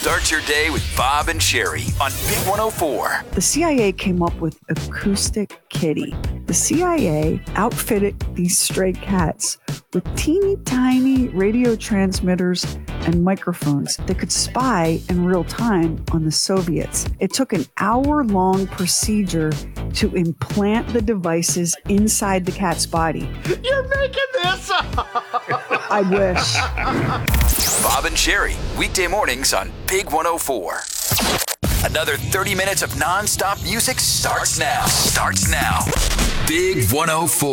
Start your day with Bob and Sherry on Big 104. The CIA came up with Acoustic Kitty. The CIA outfitted these stray cats with teeny tiny radio transmitters and microphones that could spy in real time on the Soviets. It took an hour-long procedure to implant the devices inside the cat's body. You're making this up! I wish. Bob and Sherry, weekday mornings on Big 104. Another 30 minutes of non-stop music starts now. Big 104.